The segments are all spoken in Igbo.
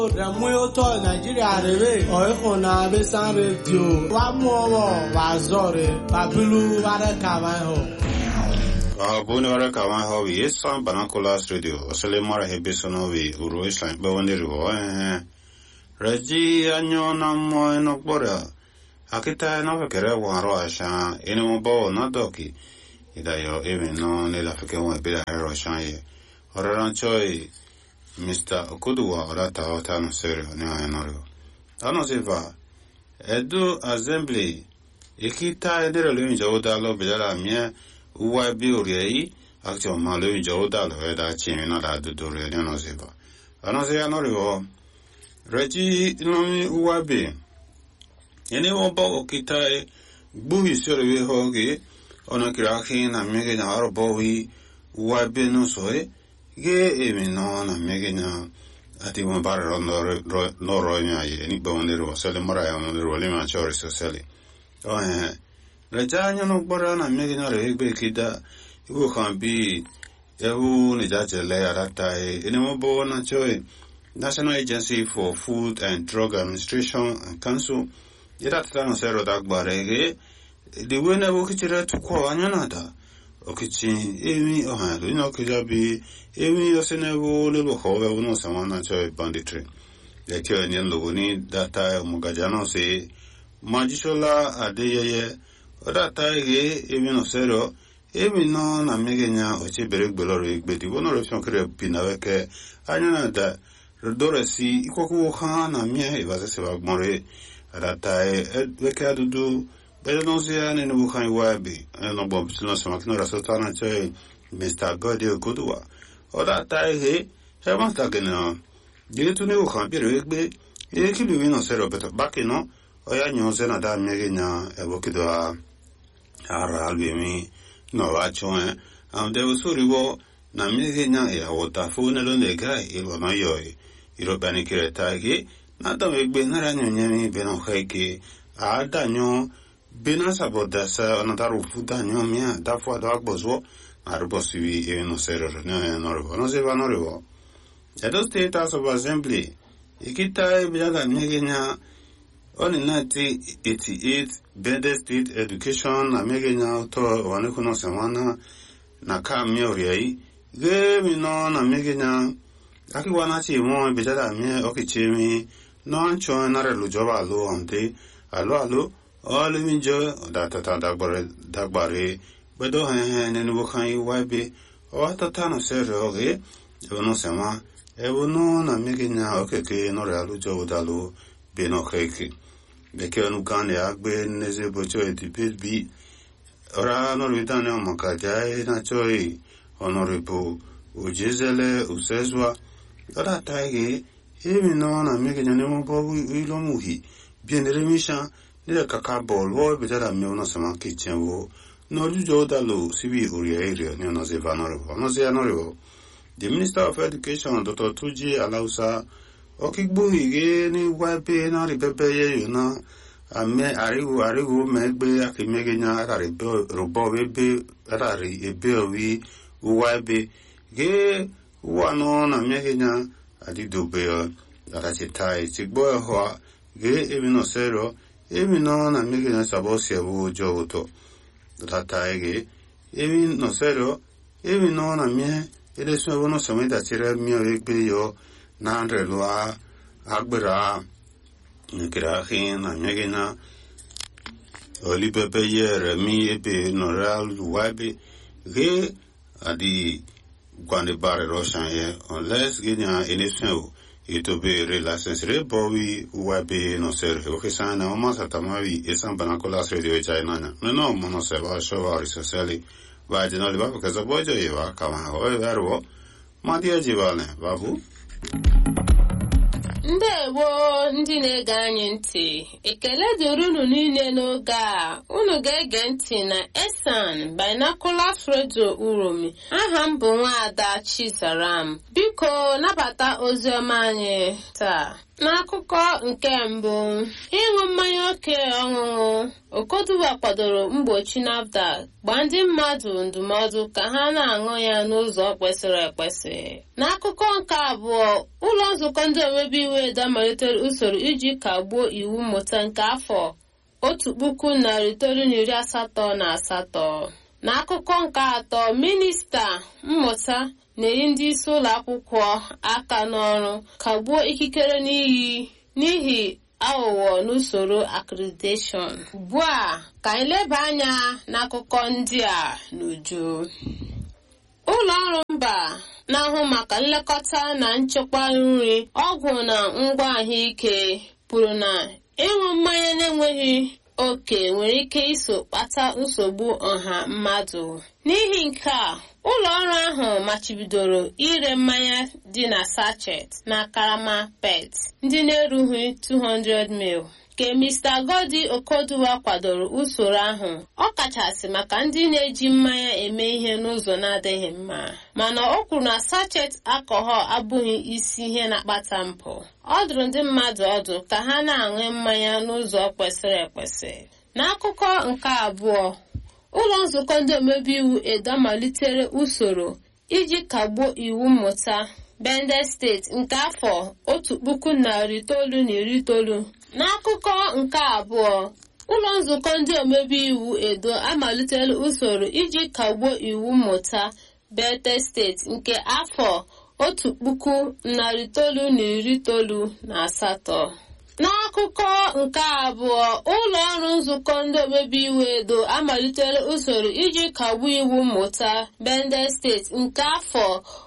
Ramuyo to Nigeria rere oiko na besan radio wa muowo wa zore babulu ware kawan ho Buni ware kawan ho wi esan banakolas radio osele mara hebesono wi uro islan be woni riwo reji anyo na mo no gbora akita na fekere wa ro asha eni mo bo na doki idayo even no ne la feke won be la ro asha ye oraran choi Mr. Okuduwa orata ota no sere ne ayanorio. Ano seva edu assembly ikita edere lo njo dalo bidala mie uwa bi orei akcho malo njo dalo eda chimi na da dudure ne no seva. Ano se anorio reji no uwa bi ene wo bo okita buhi sere we hoge ona kirahi na mege na aro bohi uwa bi no soe ge emi no na megenya ati mo bare no ro nya ye ni bo ne ro sele mara ya no ro le ma chori so sele le janya no bora na megenya re be kida iwo kan bi ewu ne ja je le arata ene mo bo na choi National Agency for Food and Drug Administration and Council ira ta no sero da gbare ge de we na bo kitira to ko anya na da okichi emi ohalo ino kijabi emi yosenevo lelo howe uno samana choy banditry lekyo nyen logoni data mugajano se majishola adeyeye data ge emi no sero emi no na megenya ochi beregbeloro igbedi wono refyon kre pinaweke anyana da rodoresi ikoku khana mie ibaze se bagmore data weke adudu But don't say any no kind wabi. I know Bob Sinos Macnora Sotana say Mr. Godio Kudua. Or that tie he, Heaven's talking now. You to know can be regbe, you keep you no zero better back in no, or ya know Zenada Megina, a Wokidua, Aralbi, no Racho, and there was so reward. Na Megina, a water phone alone the guy, it was my yoy. Irobani Kiretagi, not the Wigbe Naranyami Beno Hake, Adanyo. Bina sabodasa another ufuda nyomia dafwa dagbozo arubosiwi no serero no zeva norevo Edo State House of Assembly ikita biaga megenya on 1988 Bede State Education amegenya to wanekuno semana na kamioriai ge mino na megenya akiwana chi mo biaga me okichimi no ancho na relujoba lo ante alo all enjoy that dagbare bedo hen ne no kan yiwabe o tatano seroge no sema ewono na megenya okeke no realo jodalo be no keke be ke no kan ya gbe neze bocho edipet bi ora no ritane o makaja na choi honorable ojezele usezwa ora taige emi no na megenya ne mo bo ilo muhi bien remission Nila kaka bol wo bitara mi ono sama kitchen wo no jujo dalo sibi uri area ni ono zeva norivo the Minister of Education Dr. Tuji Alausa okigbu ige ni wabe na ribebe ye yuna ame arigu megbe akimegenya akaribe robo webe atari ebe owi wabe ge wano na megenya adidobe atachitai tigbo ho ge ebino sero Emi no na megenya sabosi abu joto data ege emi no sero emi no na mie ele so wono someda tire mi o egbe yo na andre lo agbera nkira hin na megenya oli pepe yere mi ebe no real wabe ge adi gwande bare roshan ye unless genya election ito be relations re bowi wabe no ser o kesana o masa tamawi esan banakola radio china no mono se ba showa risali ba jina le ba kaza bojo yewa kama o verbo madia jivale babu Ndewo ndị na-ege anyị ntị ekele dịrị unu niile n'oge a unu ga-ege ntị na Esan Binoculars Radio Uromi aha m bụ Nwaada Chizaram biko nabata oziọma anyị taa n'akụkọ nke mbụ ịṅụ mmanya oke ọṅụṅụ Okoduwa kwadoro mgbochi NAFDAC gba ndị mmadụ ndụmọdụ ka ha na-aṅụ ya n'ụzọ kwesịrị ekwesị n'akụkọ nke abụọ ụlọ nzukọ ndị omebe iwu edo amalitere usoro iji kagbuo iwu mmụta nke afọ 1988. N'akụkọ nke atọ, minista mmụta na-eyi ndị isi ụlọ akwụkwọ aka n'ọrụ kagbuo ikikere n'ihi aghụghọ n'usoro accreditation. Ugbu a ka anyị leba anya n'akụkọ ndị a n'uju. Ụlọ ọrụ mba na-ahụ maka nlekọta na nchekwa nri, ọgwụ na ngwa ahụike kwuru na ịṅụ mmanya na-enweghị oke nwere ike iso kpata nsogbu ọha mmadụ. N'ihi nke a, ụlọ ọrụ ahụ machibidoro ire mmanya dị na sachet na karama PET ndị na-erughị 200 ml. Ka Mr. Godi Okoduwa kwadoro usoro ahụ, ọ kachasị maka ndị na-eji mmanya eme ihe n'ụzọ na-adịghị mma, mana o kwuru na sachet alcohol abụghị isi ihe na-akpata mpụ. Ọ dụrụ ndị mmadụ ọdụ ka ha na-aṅụ mmanya n'ụzọ kwesịrị ekwesị. N'akụkọ nke abụọ, ụlọ nzukọ ndị omebe iwu Edo malitere usoro iji kagbuo iwu mmụta Bendel steeti nke afọ 1990. N'akụkọ nke abụọ, ụlọ nzukọ ndị omebe iwu Edo amalitela usoro iji kagbuo iwu mmụta Bendel steeti nke afọ 1998. N'akụkọ nke abụọ, ụlọ ọrụ nzukọ ndị omebe iwu Edo amalitela usoro iji kagbuo iwu mmụta Bendel steeti nke afọ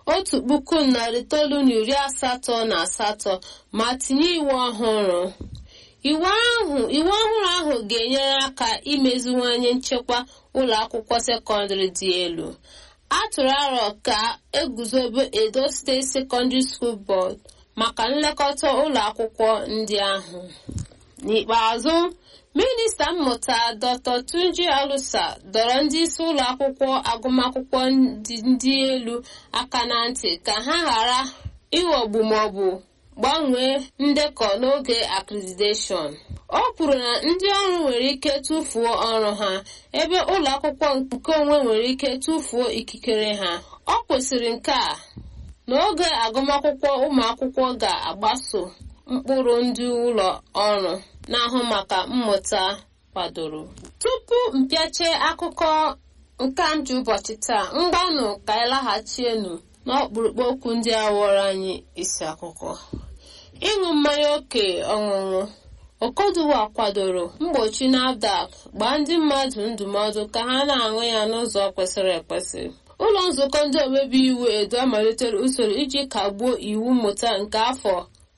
1988 ma tinye iwu ọhụrụ. Iwu ọhụrụ ahụ ga-enyere aka imeziwanye nchekwa ụlọ akwụkwọ sekọndịrị dị elu. A tụrụ aro ka eguzobe Edo State Secondary School Board maka nlekọta ụlọ akwụkwọ ndị ahụ. N'ikpeazụ, minista mmụta Dr. Tunji Alusa dọrọ ndị isi ụlọ akwụkwọ agụmakwụkwọ ndị elu aka na ntị ka ha ghara ịghọgbu maọbụ gbanwee ndekọ n'oge accreditation. O kwuru na ndị ọrụ nwere ike tụfuo ọrụ ha ebe ụlọ akwụkwọ nke onwe nwere ike tụfuo ikikere ha. Ọ kwesịrị nke a n'oge agụmakwụkwọ ụmụ akwụkwọ ga-agbaso mkpụrụ ndị ụlọ ọrụ na-ahụ maka mmụta kwadoro. Tupu mpịache akụkọ nke nju ụbọchị taa, mgbanụ ka anyị laghachienu n'ọkpụrụkpụ okwu ndị a ghọrọ anyị isi akụkọ. Ịṅụ mmanya oke ọṅụṅụ. Okoduwa kwadoro mgbochi NAFDAC gbaa ndị mmadụ ndụmọdụ ka ha na-aṅụ ya n'ụzọ kwesịrị ekwesị. Ụlọ nzukọ ndị omebe iwu Edo amalitere usoro iji kagbuo iwu mmụta nke afọ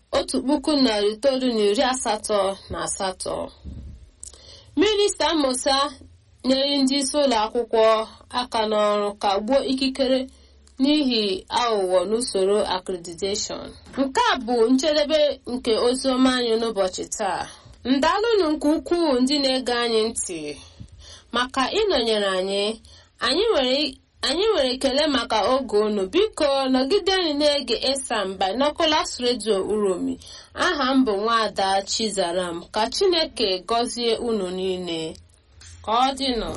1988. Minista mmụta na-eyi ndị isi ụlọ akwụkwọ aka n'ọrụ kagbuo ikikere n'ihi aghụghọ n'usoro accreditation. Nke a bụ njedebe nke ozi ọma anyị n'ụbọchị taa. Ndalụnụ nke ukwuu ndị na-ege anyị ntị maka ịnọnyere anyị. Anyị nwere ekele maka oge unu. Biko nọgidenụ na-ege Esan Binoculars Radio Uromi. Aha m bụ Nwaada Chizaram. Ka Chineke gọzie unu niile. Ka ọ dịnụ.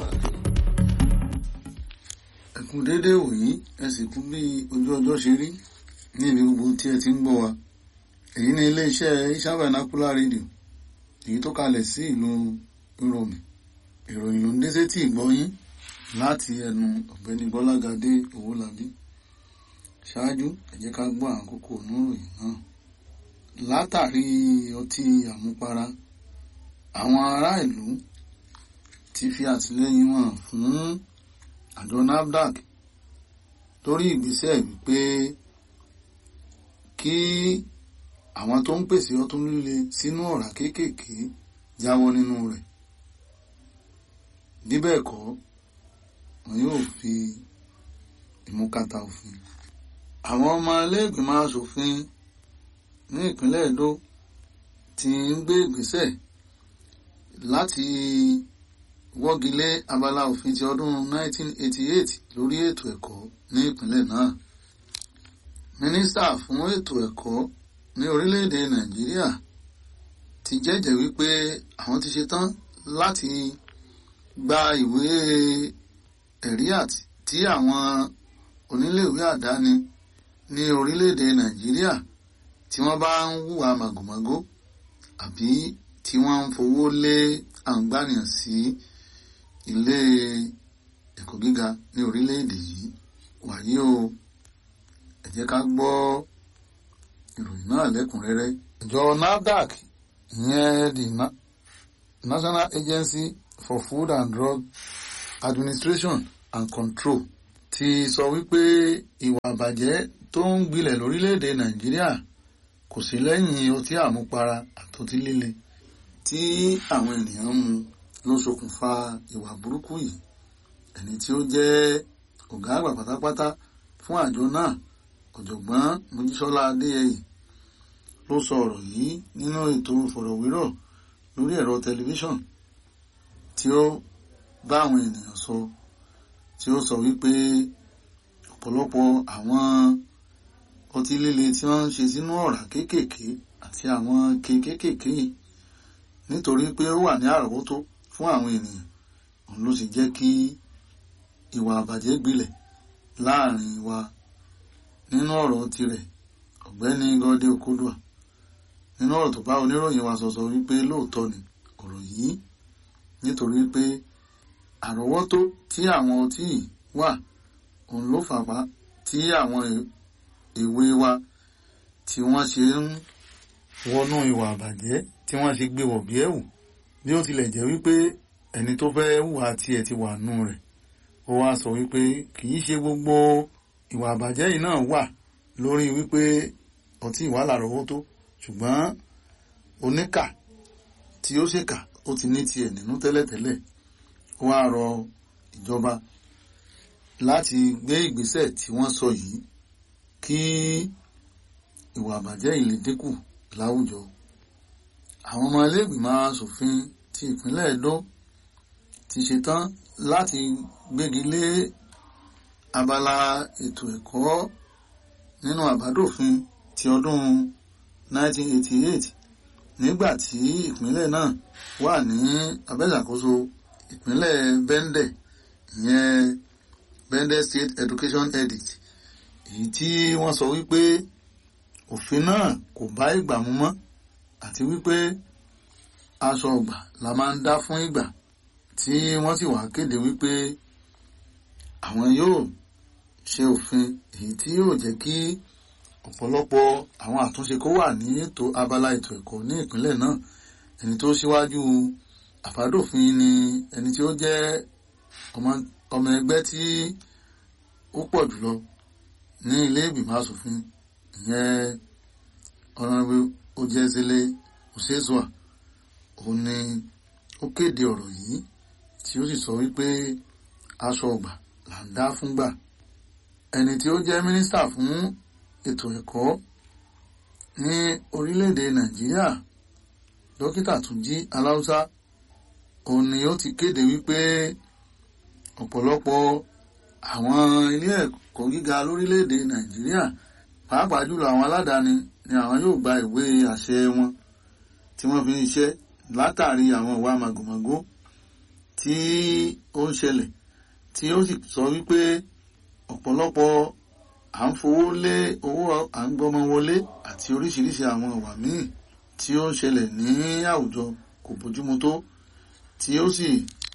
Ẹkùn dédé wòyí, ẹ sì kú bí ojú ọjọ́ ṣe rí ní ibi gbogbo tí ẹ ti ń gbọ́ wa. Èyí ni ilé-iṣẹ́ Esan Binoculars Radio, èyí tó kalẹ̀ sí ìlú Uromi. Ìròyìn ló ń dé sétí ìgbọ́yín láti ẹnu ọ̀gbẹ́ni Bọ́lágadé Owólabí. Ṣáájú, ẹ jẹ́ ká gbọ́ àwọn kókó oníròyìn náà. Látàrí ọtí àmupara, àwọn ará ìlú ti fi àtìlẹ́yìn wọn fún àjọ NAFDAC lórí ìgbésẹ̀ wípé kí àwọn tó ń pèsè ọtún líle sínú ọ̀rá kéékèèké jáwọ́ nínú rẹ̀. Bí bẹ́ẹ̀ kọ́, wọn yóò fi ìmúkàtà òfin. Àwọn ọmọ ilé-ìgbìmọ̀ aṣòfin ní ìpínlẹ̀ Edo ti ń gbé ìgbésẹ̀ láti wọ́gilé abala òfin ti ọdún 1988 lórí ètò ẹ̀kọ́ ní ìpínlẹ̀ náà. Mínísítà fún ètò ẹ̀kọ́ ní orílẹ̀-èdè Nàìjíríà ti jẹ́jẹ̀ẹ́ wípé àwọn ti ṣetán láti gba ìwé ẹ̀rí tí àwọn oníléèwé àdáni ní orílẹ̀-èdè Nàìjíríà tí wọ́n bá ń hùwà màgòmágó àbí tí wọ́n ń fowó lé àǹgbànìyàn sí ilé ẹ̀kọ́ gíga ní orílẹ̀-èdè yìí. Wàyí o, ẹ jẹ́ ká gbọ́ ìròyìn náà lẹ́kùnrẹ́rẹ́. Àjọ NAFDAC, ìyẹn the National Agency for Food and Drug Administration and Control, ti sọ wípé ìwà àbàjẹ́ tó ń gbilẹ̀ lórílẹ̀-èdè Nàìjíríà kò sí lẹ́yìn ọtí àmupara àtọtí líle tí àwọn ènìyàn mu ló ṣokùnfà ìwà burúkú yìí. Ẹni tí ó jẹ́ ọ̀gá àgbà pátápátá fún àjọ náà, ọ̀jọ̀gbọ́n Mojísọ́lá Adéyẹyè, ló sọ ọ̀rọ̀ yìí nínú ètò ìfọ̀rọ̀wérọ̀ lórí ẹ̀rọ tẹlifíṣọ̀n tí ó bá àwọn ènìyàn sọ, tí ó sọ wípé ọ̀pọ̀lọpọ̀ àwọn ọtí líle tí wọ́n ń ṣe sínú ọ̀rá kéékèèké àti àwọn kéékèèké nítorí pé ó wà ní àrọ́wọ́tó fún àwọn ènìyàn, òun ló sì jẹ́ kí ìwà àbàjẹ́ gbilẹ̀ láàrin wa. Nínú ọ̀rọ̀ tirẹ̀, ọ̀gbẹ́ni Gode Okodua, nínú ọ̀rọ̀ tó bá oníròyìn wa sọ wípé lóòótọ́ ni ọ̀rọ̀ yìí, nítorí pé àrọ́wọ́tó tí àwọn ọtí yìí wà, òun ló fàpá tí àwọn èwe wa tí wọ́n ṣe ń wọnú ìwà àbàjẹ́, tí wọ́n ṣe gbé wọ̀ bí ẹ̀wù, bí ó tilẹ̀ jẹ́ wípé ẹni tó fẹ́ hùwà tiẹ̀ ti wà nù rẹ̀. Ó wá sọ wípé kì í ṣe gbogbo ìwà àbàjẹ́ yìí náà wà lórí wípé ọtí ìwà lárọ̀ọ́wọ́tó, ṣùgbọ́n oníkà tí ó ṣèkà ó ti ní tiẹ̀ nínú tẹ́lẹ̀tẹ́lẹ̀. Ó wá rọ ìjọba láti gbé ìgbésẹ̀ tí wọ́n sọ yìí kí ìwà àbàjẹ́ yìí lè dínkù láwùjọ. Àwọn ọmọ ilé ìgbìmọ̀ aṣòfin ti ìpínlẹ̀ Ẹdó ti ṣetán láti gbégi lé abala ètò ẹ̀kọ́ nínú àbádòfin ti ọdún 1988 nígbà tí ìpínlẹ̀ náà wà ní abẹ́ṣàkóso ìpínlẹ̀ Bende, ìyẹn Bende State Education Edict, èyí tí wọ́n sọ wípé òfin náà kò bá ìgbà mu mọ́ àti wípé aṣọ ọgbà la máa ń dá fún ìgbà, tí wọ́n sì wá kéde wípé àwọn yóò ṣe òfin èyí tí yóò jẹ́ kí ọ̀pọ̀lọpọ̀ àwọn àtúnṣe kó wà ní abala ètò ẹ̀kọ́ ní ìpínlẹ̀ náà. Ẹni tó ṣíwájú àbádòfin ni ẹni tí ó jẹ́ ọmọ ẹgbẹ́ tí ó pọ̀ jùlọ ní ilé ìgbìmọ̀ aṣòfin, ìyẹn Honorable Ojezele Osezua. Òun ni ó kéde ọ̀rọ̀ yìí tí ó sì sọ wípé aṣọ ọgbà là ń dá fúngbà. Ẹni tí ó jẹ́ mínísítà fún ètò ẹ̀kọ́ ní orílẹ̀-èdè Nàìjíríà, Dókítà Túnjí Aláùsá, òun ni ó ti kéde wípé ọ̀pọ̀lọpọ̀ àwọn ilé ẹ̀kọ́ gíga lórílẹ̀-èdè Nàìjíríà, pàápàá jùlọ àwọn aládàáni, ni àwọn yóò gba ìwé àṣẹ wọn tí wọ́n fi ń ṣiṣẹ́ látàrí àwọn ìwà màgòmágó tí ó ń ṣẹlẹ̀, tí ó sì sọ wípé ọ̀pọ̀lọpọ̀ à ń fowó lé owó à ń gbọ́mọ wọlé àti oríṣiríṣi àwọn ìwà míì tí ó ń ṣẹlẹ̀ ní àwùjọ kò bójúmu tó, tí ó sì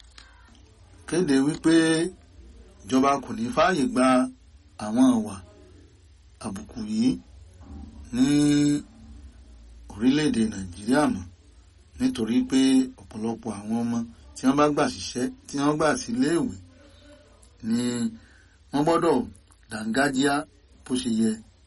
kéde wípé ìjọba kò ní fààyè gba àwọn ìwà àbùkù yìí ní orílẹ̀-èdè Nàìjíríà mọ́, nítorí pé ọ̀pọ̀lọpọ̀ àwọn ọmọ tí wọ́n bá gbà síṣẹ́, tí wọ́n gbà sí iléèwé, ni wọ́n gbọ́dọ̀ dàńgájíá bó ṣe yẹ.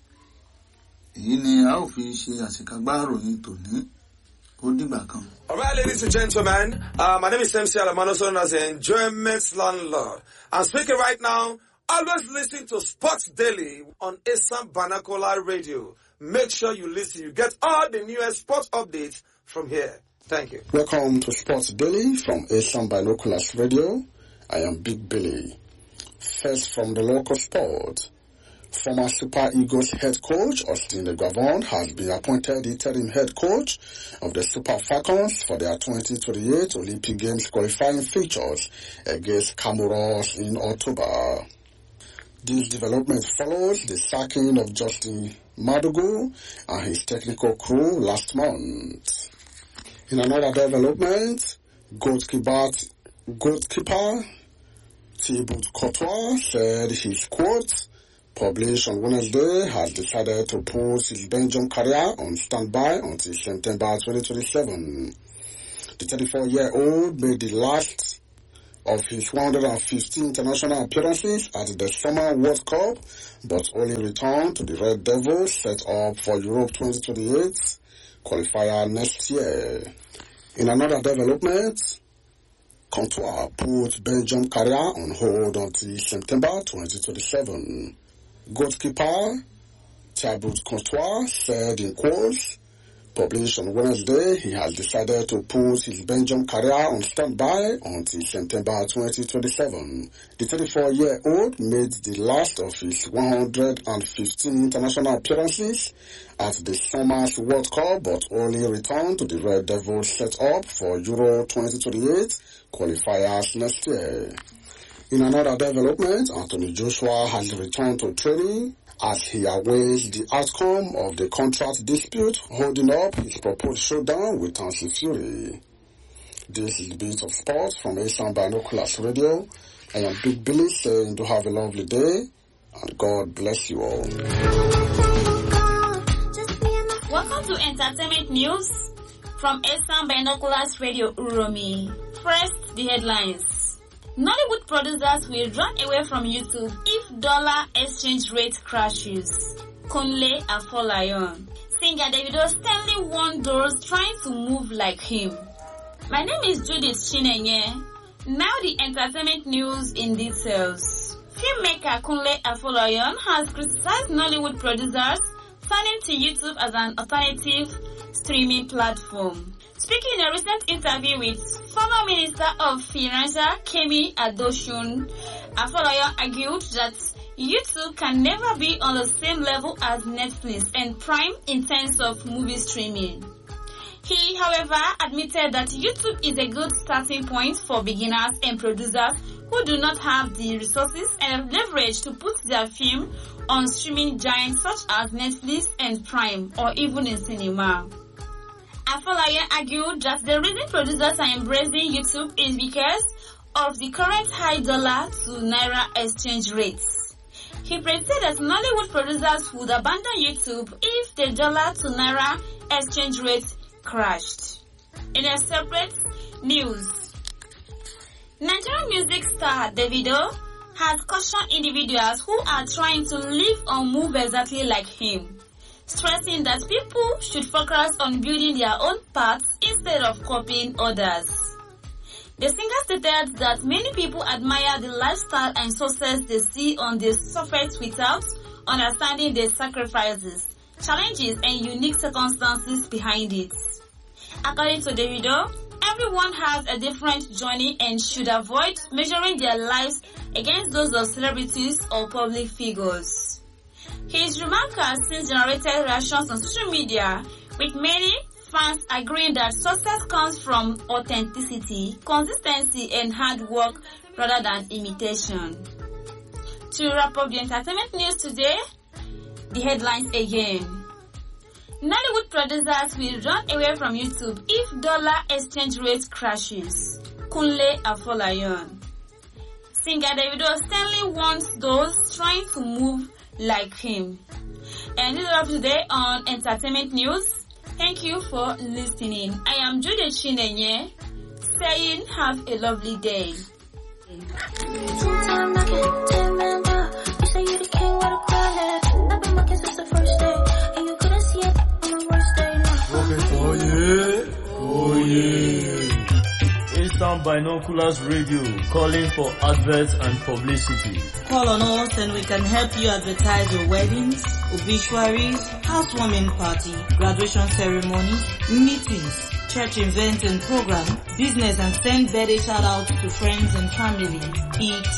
Èyí ni a ó fi ṣe àṣekágbá ìròyìn tòní. Ó dìgbà kan. All right, ladies and gentlemen, my name is MC Alamano, known as the Enjoyment Landlord. I'm speaking right now. Always listen to Sports Daily on Esan Banakola Radio. Make sure you listen. You get all the newest sports updates from here. Thank you. Welcome to Sports Daily from Esan Binoculars Radio. I am Big Billy. First from the local sport. Former Super Eagles head coach Austin Gavon has been appointed the interim head coach of the Super Falcons for their 2028 Olympic Games qualifying features against Comoros in October. This development follows the sacking of Justin Madugu and his technical crew last month. In another development, goalkeeper Thibaut Courtois said his quote, published on Wednesday, has decided to put his Belgium career on standby until September 2027. The 34-year-old made the last of his 115 international appearances at the Summer World Cup, but only returned to the Red Devils set up for Europe 2028 qualifier next year. In another development, Courtois put Belgium career on hold until September 2027. Goalkeeper Thibaut Courtois said in quotes, published on Wednesday, he has decided to put his Belgium career on standby until September 2027. The 34-year-old made the last of his 115 international appearances at the Summer's World Cup, but only returned to the Red Devils set up for Euro 2028 qualifiers next year. In another development, Anthony Joshua has returned to training as he awaits the outcome of the contract dispute holding up his proposed showdown with Tyson Fury. This is the Beat of Sports from Asian Binoculars Radio. I am Big Billy saying to have a lovely day and God bless you all. Welcome to Entertainment News from Asian Binoculars Radio Uromi. First, the headlines. Nollywood producers will run away from YouTube if dollar exchange rate crashes. Kunle Afolayan. Singer Davido Stanley warned those trying to move like him. My name is Judith Chinenye. Now the entertainment news in details. Filmmaker Kunle Afolayan has criticized Nollywood producers turning to YouTube as an alternative streaming platform. Speaking in a recent interview with former Minister of Finance Kemi Adosun, Afolayan argued that YouTube can never be on the same level as Netflix and Prime in terms of movie streaming. He, however, admitted that YouTube is a good starting point for beginners and producers who do not have the resources and leverage to put their film on streaming giants such as Netflix and Prime or even in cinema. Afolayan argued that the reason producers are embracing YouTube is because of the current high dollar to naira exchange rates. He predicted that Nollywood producers would abandon YouTube if the dollar to naira exchange rate crashed. In a separate news, Nigerian music star Davido has cautioned individuals who are trying to live or move exactly like him, stressing that people should focus on building their own paths instead of copying others. The singer stated that many people admire the lifestyle and success they see on the surface without understanding the sacrifices, challenges, and unique circumstances behind it. According to Davido, everyone has a different journey and should avoid measuring their lives against those of celebrities or public figures. His remark has since generated reactions on social media, with many fans agreeing that success comes from authenticity, consistency, and hard work rather than imitation. To wrap up the entertainment news today, the headlines again. Nollywood producers will run away from YouTube if dollar exchange rate crashes. Kunle Afolayan. Singer Davido Stanley warns those trying to move like him. And this is up today on Entertainment News. Thank you for listening. I am Judith Chinenye, saying have a lovely day. Oh yeah. Eastern Binoculars Radio calling for adverts and publicity. Call on us and we can help you advertise your weddings, obituaries, housewarming party, graduation ceremonies, meetings, church events and program, business, and send birthday shout outs to friends and family.